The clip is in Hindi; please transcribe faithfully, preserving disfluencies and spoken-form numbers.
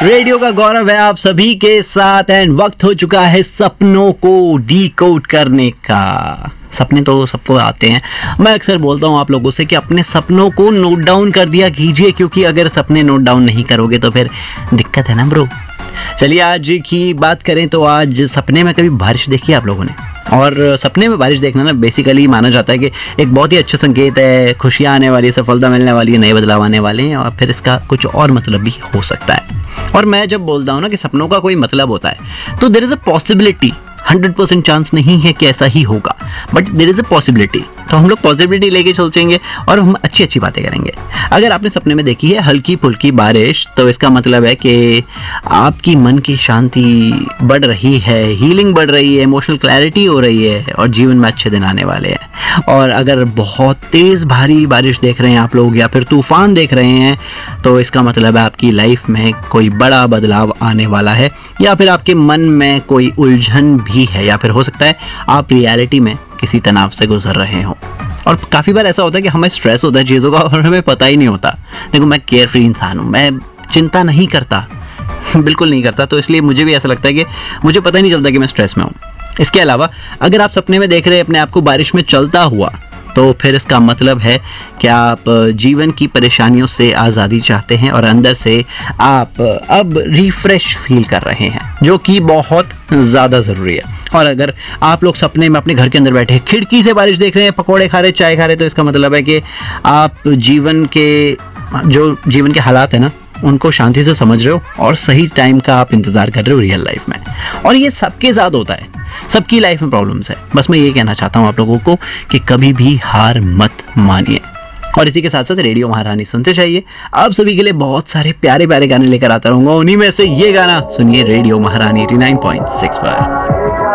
रेडियो का गौरव है आप सभी के साथ एंड वक्त हो चुका है सपनों को डीकोड करने का। सपने तो सबको आते हैं। मैं अक्सर बोलता हूँ आप लोगों से कि अपने सपनों को नोट डाउन कर दिया कीजिए, क्योंकि अगर सपने नोट डाउन नहीं करोगे तो फिर दिक्कत है ना ब्रो। चलिए आज की बात करें तो आज सपने में कभी बारिश देखी है आप लोगों ने? और सपने में बारिश देखना ना बेसिकली माना जाता है कि एक बहुत ही अच्छा संकेत है, खुशियाँ आने वाली है, सफलता मिलने वाली है, नए बदलाव आने वाले हैं, और फिर इसका कुछ और मतलब भी हो सकता है। और मैं जब बोलता हूँ ना कि सपनों का कोई मतलब होता है तो there is a possibility, hundred percent chance नहीं है कि ऐसा ही होगा, but there is a possibility. तो हम लोग पॉसिबिलिटी लेके सोचेंगे और हम अच्छी अच्छी बातें करेंगे। अगर आपने सपने में देखी है हल्की फुल्की बारिश तो इसका मतलब है कि आपकी मन की शांति बढ़ रही है, हीलिंग बढ़ रही है, इमोशनल क्लैरिटी हो रही है और जीवन में अच्छे दिन आने वाले हैं। और अगर बहुत तेज़ भारी बारिश देख रहे हैं आप लोग या फिर तूफान देख रहे हैं तो इसका मतलब है आपकी लाइफ में कोई बड़ा बदलाव आने वाला है, या फिर आपके मन में कोई उलझन भी है, या फिर हो सकता है आप रियलिटी में किसी तनाव से गुजर रहे हो। और काफ़ी बार ऐसा होता है कि हमें स्ट्रेस होता है चीज़ों का और हमें पता ही नहीं होता। देखो मैं केयर फ्री इंसान हूँ, मैं चिंता नहीं करता, बिल्कुल नहीं करता, तो इसलिए मुझे भी ऐसा लगता है कि मुझे पता ही नहीं चलता कि मैं स्ट्रेस में हूँ। इसके अलावा अगर आप सपने में देख रहे हैं अपने आप को बारिश में चलता हुआ तो फिर इसका मतलब है कि आप जीवन की परेशानियों से आज़ादी चाहते हैं और अंदर से आप अब रिफ्रेश फील कर रहे हैं, जो कि बहुत ज़्यादा ज़रूरी है। और अगर आप लोग सपने में अपने घर के अंदर बैठे खिड़की से बारिश देख रहे हैं, पकौड़े खा रहे, चाय खा रहे, तो इसका मतलब है कि आप जीवन के जो जीवन के हालात है ना उनको शांति से समझ रहे हो और सही टाइम का आप इंतज़ार कर रहे हो रियल लाइफ में। और ये सबके साथ होता है, सबकी लाइफ में प्रॉब्लम्स है। बस मैं ये कहना चाहता हूँ आप लोगों को कि कभी भी हार मत मानिए। और इसी के साथ साथ रेडियो महारानी सुनते चाहिए। आप सभी के लिए बहुत सारे प्यारे प्यारे गाने लेकर आता रहूंगा, उन्हीं में से ये गाना सुनिए रेडियो महारानी एटी नाइन पॉइंट सिक्स पर।